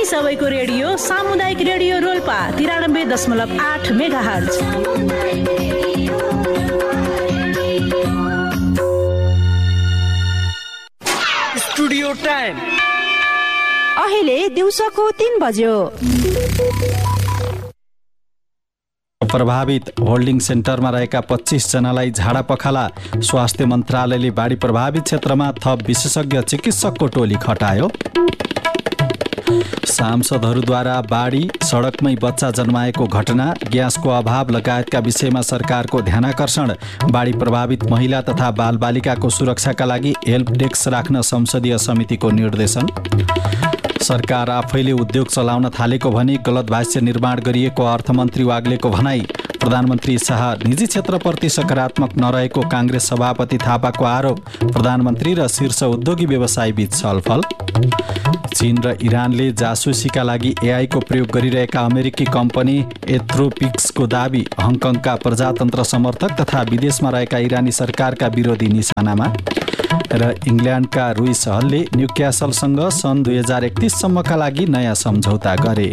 सबैको रेडियो सामुदायिक radio Rolpa 93.8 megahertz. Studio time अहिले दिउँसोको 3 बज्यो। प्रभावित होल्डिङ सेन्टरमा रहेका 25 जनालाई झाडा पखाला। स्वास्थ्य मन्त्रालयले बाढी प्रभावित क्षेत्रमा थप विशेषज्ञ चिकित्सकको टोली खटायो। सांसदहरूद्वारा बाढी, सडकमै बच्चा जन्माएको घटना, ग्यासको अभाव लगायतका विषयमा सरकारको ध्यानाकर्षण। बाढी प्रभावित महिला तथा बालबालिकाको सुरक्षाका लागि हेल्प डेस्क राख्न संसदीय समितिको निर्देशन। सरकार आफैले उद्योग चलाउन थालेको भने गलत भाष्य निर्माण गरिएको अर्थमन्त्री वाग्लेको भनाई। प्रधानमन्त्री शाह निजी क्षेत्रप्रति सकारात्मक नरहेको काङ्ग्रेस सभापति थापाको आरोप। प्रधानमन्त्री र शीर्ष उद्योगी व्यवसायी बीच छलफल। चीन र इरानले जासुसीका लागि एआईको प्रयोग गरिरहेका अमेरिकी कम्पनी एथ्रोपिक्सको दाबी। हङकङका प्रजातन्त्र समर्थक तथा विदेशमा रहेका इरानी सरकारका विरोधी निशानामा। र इङ्ल्यान्डका रुई सहलले न्युक्यासलसँग सन् 2031सम्मका लागि नयाँ सम्झौता गरे।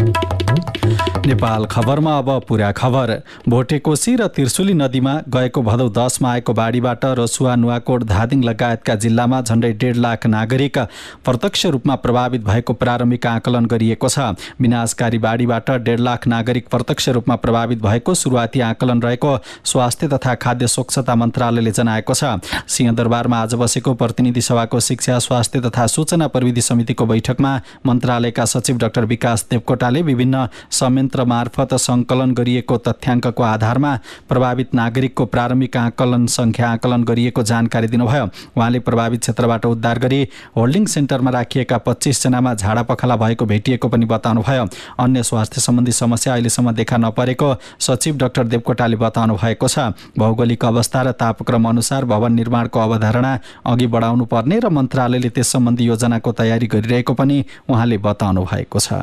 नेपाल खबरमा अब पुरा खबर। भोटेकोशी र त्रिशुली नदीमा गएको भदौ 10मा आएको बाढीबाट रसुवा, नुवाकोट, धादिङ लगायतका जिल्लामा झण्डै 1.5 लाख नागरिक प्रत्यक्ष रूपमा प्रभावित भएको प्रारम्भिक आकलन गरिएको छ। विनाशकारी बाढीबाट 1.5 लाख नागरिक प्रत्यक्ष रूपमा प्रभावित भएको सुरुवाती आकलन रहेको स्वास्थ्य तथा खाद्य स्वच्छता मन्त्रालयले जनाएको छ। सिंहदरबारमा आज बसेको प्रतिनिधि सभाको शिक्षा, स्वास्थ्य तथा सूचना प्रविधि समितिको बैठकमा मन्त्रालयका सचिव डाक्टर विकास देवकोटाले विभिन्न संयन्त्र मार्फत सङ्कलन गरिएको तथ्याङ्कको आधारमा प्रभावित नागरिकको प्रारम्भिक आकलन संख्या आकलन गरिएको जानकारी दिनुभयो। उहाँले प्रभावित क्षेत्रबाट उद्धार गरी होल्डिङ सेन्टरमा राखिएका 25 जनामा झाडा पखाला भएको भेटिएको पनि बताउनुभयो। अन्य स्वास्थ्य सम्बन्धी समस्या अहिलेसम्म देखा नपरेको सचिव डाक्टर देवकोटाले बताउनु भएको छ। भौगोलिक अवस्था र तापक्रम अनुसार भवन निर्माणको अवधारणा अघि बढाउनु पर्ने र मन्त्रालयले त्यस सम्बन्धी योजनाको तयारी गरिरहेको पनि उहाँले बताउनु भएको छ।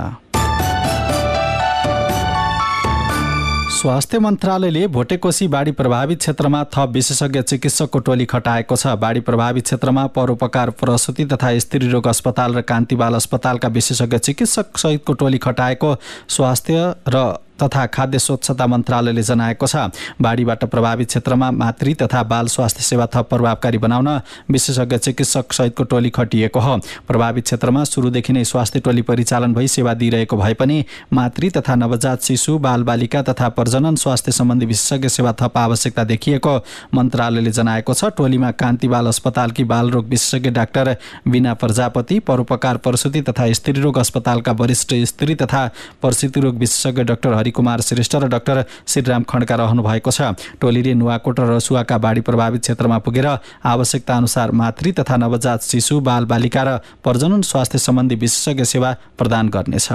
स्वास्थ्य मन्त्रालयले भोटेकोशी बाढी प्रभावित क्षेत्रमा थप विशेषज्ञ चिकित्सकको टोली खटाएको छ। बाढी प्रभावित क्षेत्रमा परोपकार, प्रसुति तथा स्त्री रोग अस्पताल र कान्ति बाल अस्पतालका विशेषज्ञ चिकित्सक सहितको टोली खटाएको स्वास्थ्य र तथा खाद्य स्वच्छता मन्त्रालयले जनाएको छ। बाढीबाट प्रभावित क्षेत्रमा मातृ तथा बाल स्वास्थ्य सेवा थप प्रभावकारी बनाउन विशेषज्ञ चिकित्सक सहितको टोली खटिएको हो। प्रभावित क्षेत्रमा सुरुदेखि नै स्वास्थ्य टोली परिचालन भई सेवा दिइरहेको भए पनि मातृ तथा नवजात शिशु, बालबालिका तथा प्रजनन स्वास्थ्य सम्बन्धी विशेषज्ञ सेवा थप आवश्यकता देखिएको मन्त्रालयले जनाएको छ। टोलीमा कान्ति बाल अस्पतालकी बालरोग विशेषज्ञ डाक्टर बिना प्रजापति, परोपकार, प्रसुति तथा स्त्री रोग अस्पतालका वरिष्ठ स्त्री तथा प्रसुति रोग विशेषज्ञ डाक्टर हरिकुमार श्रेष्ठ र डाक्टर श्रीराम खड्का रहनु भएको छ। टोलीले नुवाकोट र रसुवाका बाढी प्रभावित क्षेत्रमा पुगेर आवश्यकता अनुसार मातृ तथा नवजात शिशु, बालबालिका र प्रजनन स्वास्थ्य सम्बन्धी विशेषज्ञ सेवा प्रदान गर्नेछ।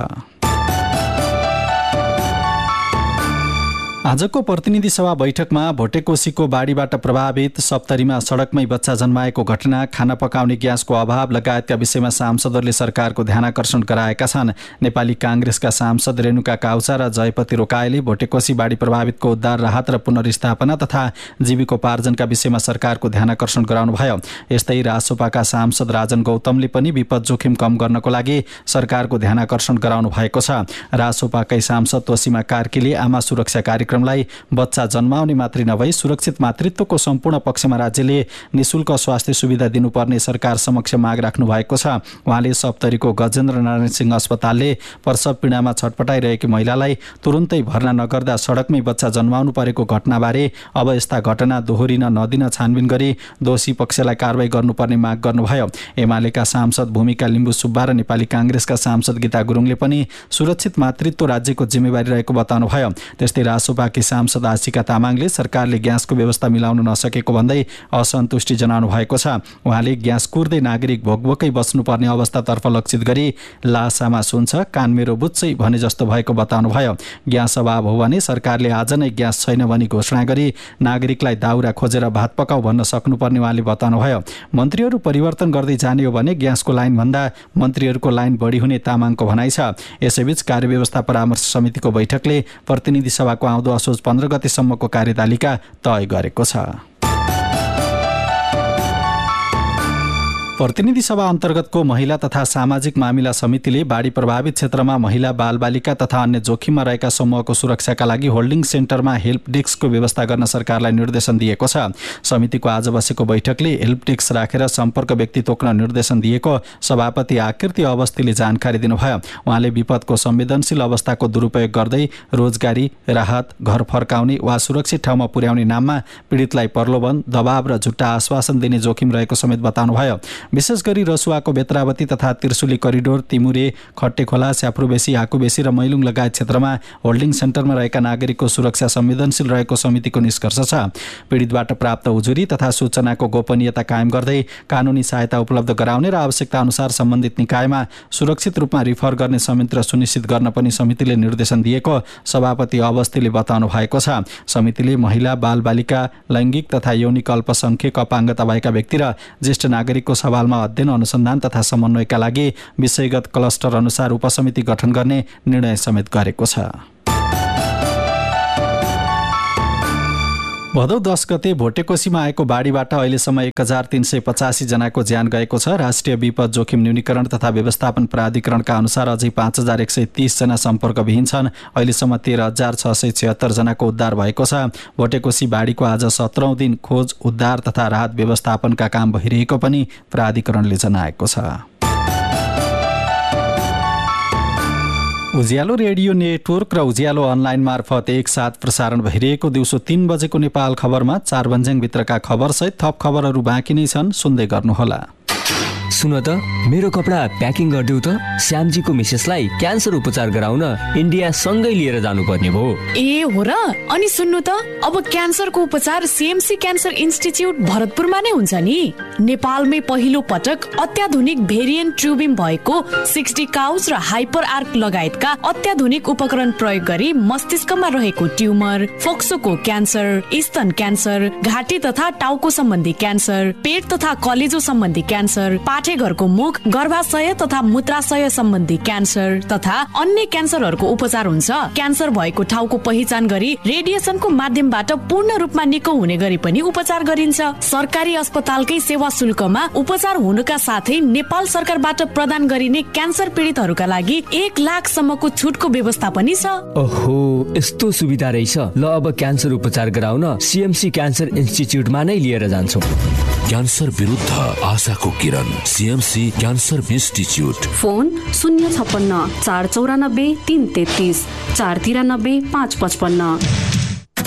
आजको प्रतिनिधि सभा बैठकमा भोटेकोशीको बाढीबाट प्रभावित सप्तरीमा सडकमै बच्चा जन्माएको घटना, खाना पकाउने ग्यासको अभाव लगायतका विषयमा सांसदहरूले सरकारको ध्यानाकर्षण गराएका छन्। नेपाली काङ्ग्रेसका सांसद रेणुका काउचा र जयपति रोकाएले भोटेकोशी बाढी प्रभावितको उद्धार, राहत र पुनर्स्थापना तथा जीविकोपार्जनका विषयमा सरकारको ध्यानाकर्षण गराउनुभयो। यस्तै रासोपाका सांसद राजन गौतमले पनि विपद जोखिम कम गर्नको लागि सरकारको ध्यानाकर्षण गराउनु भएको छ। रासोपाकै सांसद तोसीमा कार्कीले आमा सुरक्षा कार्यक्रमलाई बच्चा जन्माउने मात्रै नभई सुरक्षित मातृत्वको सम्पूर्ण पक्षमा राज्यले निशुल्क स्वास्थ्य सुविधा दिनुपर्ने सरकार समक्ष माग राख्नु भएको छ। उहाँले सप्तरीको गजेन्द्र नारायण सिंह अस्पतालले प्रसव पीडामा छटपटाइरहेकी महिलालाई तुरुन्तै भर्ना नगर्दा सडकमै बच्चा जन्माउनु परेको घटनाबारे अब यस्ता घटना दोहोरिन नदिन छानबिन गरी दोषी पक्षलाई कारबाही गर्नुपर्ने माग गर्नुभयो। एमालेका सांसद भूमिका लिम्बू सुब्बा र नेपाली काङ्ग्रेसका सांसद गीता गुरुङले पनि सुरक्षित मातृत्व राज्यको जिम्मेवारी रहेको बताउनुभयो। त्यस्तै रासोपाकी सांसद आशिका तामाङले सरकारले ग्यासको व्यवस्था मिलाउन नसकेको भन्दै असन्तुष्टि जनाउनु भएको छ। उहाँले ग्यास कुर्दै नागरिक भोकभोकै बस्नुपर्ने अवस्थातर्फ लक्षित गरी लासामा सुन्छ कान मेरो बुझ्छै भने जस्तो भएको बताउनुभयो। ग्यास अभाव हो भने सरकारले आज नै ग्यास छैन भनी घोषणा गरी नागरिकलाई दाउरा खोजेर भात पकाऊ भन्न सक्नुपर्ने उहाँले बताउनुभयो। मन्त्रीहरू परिवर्तन गर्दै जाने हो भने ग्यासको लाइन भन्दा मन्त्रीहरूको लाइन बढी हुने तामाङको भनाइ छ। यसैबीच कार्यव्यवस्था परामर्श समितिको बैठकले प्रतिनिधि सभाको आउँदो असोज 15 गतेसम्मको कार्यतालिका तय गरेको छ। प्रतिनिधि सभा अन्तर्गतको महिला तथा सामाजिक मामिला समितिले बाढी प्रभावित क्षेत्रमा महिला बालबालिका तथा अन्य जोखिममा रहेका समूहको सुरक्षाका लागि होल्डिङ सेन्टरमा हेल्प डेस्कको व्यवस्था गर्न सरकारलाई निर्देशन दिएको छ। समितिको आज बसेको बैठकले हेल्प डेस्क राखेर सम्पर्क व्यक्ति तोक्न निर्देशन दिएको सभापति आकृति अवस्थीले जानकारी दिनुभयो। उहाँले विपदको संवेदनशील अवस्थाको दुरुपयोग गर्दै रोजगारी, राहत, घर फर्काउने वा सुरक्षित ठाउँमा पुर्याउने नाममा पीडितलाई प्रलोभन, दबाव र झुट्टा आश्वासन दिने जोखिम रहेको समेत बताउनुभयो। विशेष गरी रसुवाको बेत्रावती तथा त्रिशुली करिडोर, तिमुरे, खट्टेखोला, स्याफ्रुबेसी, हाकुबेसी र मैलुङ लगायत क्षेत्रमा होल्डिङ सेन्टरमा रहेका नागरिकको सुरक्षा संवेदनशील रहेको समितिको निष्कर्ष छ। पीडितबाट प्राप्त उजुरी तथा सूचनाको गोपनीयता कायम गर्दै कानुनी सहायता उपलब्ध गराउने र आवश्यकता अनुसार सम्बन्धित निकायमा सुरक्षित रूपमा रिफर गर्ने संयन्त्र सुनिश्चित गर्न पनि समितिले निर्देशन दिएको सभापति अवस्थीले बताउनु भएको छ। समितिले महिला, बालबालिका, लैङ्गिक तथा यौनिक अल्पसंख्यक अपाङ्गता भएका व्यक्ति र ज्येष्ठ नागरिकको सवालमा अध्ययन, अनुसन्धान तथा समन्वयका लागि विषयगत क्लस्टर अनुसार उपसमिति गठन गर्ने निर्णय समेत गरेको छ। भदौ 10 गते भोटेकोसीमा आएको बाढीबाट अहिलेसम्म 1385 जनाको ज्यान गएको छ। राष्ट्रिय विपद जोखिम न्यूनीकरण तथा व्यवस्थापन प्राधिकरणका अनुसार अझै 5130 जना सम्पर्कविहीन छन्। अहिलेसम्म 13676 जनाको उद्धार भएको छ। भोटेकोसी बाढीको आज 17औं दिन खोज, उद्धार तथा राहत व्यवस्थापनका काम भइरहेको पनि प्राधिकरणले जनाएको छ। उज्यालो रेडियो नेटवर्क र उज्यालो अनलाइन मार्फत एकसाथ प्रसारण भइरहेको दिउँसो 3 बजेको नेपाल खबरमा 4 बन्ज्याङभित्रका खबरसहित थप खबरहरू बाँकी नै छन्, सुन्दै गर्नुहोला। सुन त, मेरो कपडा प्याकिङ गरिदेऊ त। श्यामजीको मिसेसलाई क्यान्सर उपचार गराउन इन्डिया सँगै लिएर जानुपर्ने भयो। ए हो र? अनि सुन्नु त, अब क्यान्सरको उपचार सीएमसी क्यान्सर इन्स्टिच्युट भरतपुरमा नै हुन्छ नि। नेपालमै पहिलो पटक अत्याधुनिक भेरिएन्ट ट्युबिङ भएको 60 काउच र हाइपर आर्क लगायतका अत्याधुनिक उपकरण प्रयोग गरी मस्तिष्कमा रहेको ट्युमर, फोक्सोको क्यान्सर, स्तन क्यान्सर, घाँटी तथा टाउको सम्बन्धी क्यान्सर, पेट तथा कलेजो सम्बन्धी क्यान्सर, पाठेघरको मुख, गर्भाशय तथा मूत्राशय सम्बन्धी क्यान्सर तथा अन्य क्यान्सरहरूको उपचार हुन्छ। क्यान्सर भएको ठाउँको पहिचान गरी रेडिएसनको माध्यमबाट पूर्ण रूपमा निको हुने गरी पनि उपचार गरिन्छ। सरकारी अस्पतालकै सेवा शुल्कमा उपचार हुनुका साथै नेपाल सरकारबाट प्रदान गरिने क्यान्सर पीडितहरूका लागि 1 लाखसम्मको छुटको व्यवस्था पनि छ। ओहो, यस्तो सुविधा रहेछ। ल, अब क्यान्सर उपचार गराउन सीएमसी क्यान्सर इन्स्टिच्युटमा नै लिएर जान्छौँ। क्यान्सर विरुद्ध आशाको किरण, सीएमसी क्यान्सर इन्स्टिच्युट। फोन 056 494 333 493 555।